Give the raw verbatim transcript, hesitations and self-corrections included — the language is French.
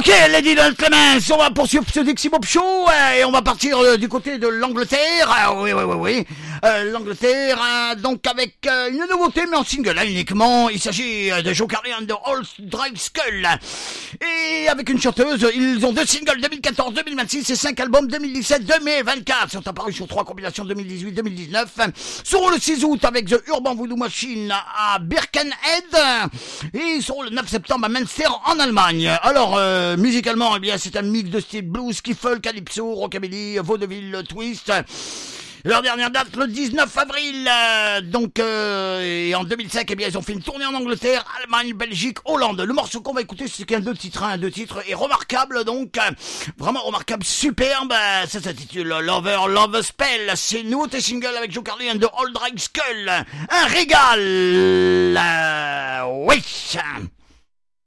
Ok, Lady Clemens, on va poursuivre ce Dixie Pop Show euh, et on va partir euh, du côté de l'Angleterre. Euh, oui, oui, oui, oui. Euh, L'Angleterre, euh, donc avec euh, une nouveauté, mais en single hein, uniquement. Il s'agit euh, de Joe Carly and the Old Drive Skull. Et avec une chanteuse, ils ont deux singles deux mille quatorze deux mille vingt-six et cinq albums deux mille dix-sept deux mille vingt-quatre. Ils sont apparus sur trois compilations deux mille dix-huit deux mille dix-neuf. Seront le six août avec The Urban Voodoo Machine à Birkenhead. Et ils seront le neuf septembre à Münster en Allemagne. Alors, euh, musicalement, eh bien, c'est un mix de style blues, skiffle, calypso, rockabilly, vaudeville, twist. Leur dernière date, le dix-neuf avril, euh, donc, euh, et en deux mille cinq, eh bien, ils ont fait une tournée en Angleterre, Allemagne, Belgique, Hollande. Le morceau qu'on va écouter, c'est qu'un deux titres, un deux titres, et remarquable, donc, euh, vraiment remarquable, superbe, euh, ça s'intitule Lover, Love Spell, c'est nouveauté single avec Joe Carly and the Old Drag Skull, un régal, euh, oui.